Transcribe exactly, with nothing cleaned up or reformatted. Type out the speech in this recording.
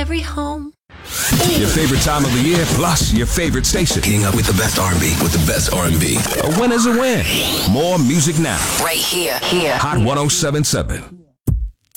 every home. Your favorite time of the year, plus your favorite station. Keeping up with the best R and B, with the best R and B. A win is a win. More music now. Right here, here. Hot one oh seven point seven.